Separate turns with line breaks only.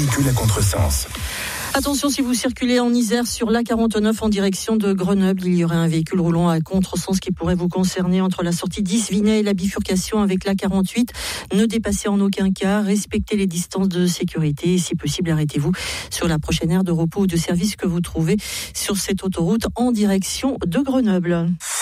véhicule à contresens.
Attention, si vous circulez en Isère sur l'A49 en direction de Grenoble, il y aurait un véhicule roulant à contresens qui pourrait vous concerner entre la sortie d'Isvinay et la bifurcation avec l'A48. Ne dépassez en aucun cas, respectez les distances de sécurité et si possible, arrêtez-vous sur la prochaine aire de repos ou de service que vous trouvez sur cette autoroute en direction de Grenoble.